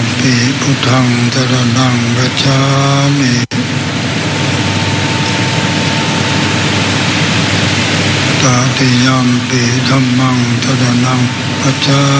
ปิพุทธังสรณังคัจฉามิตติยัมปิธัมมังสรณังคัจฉา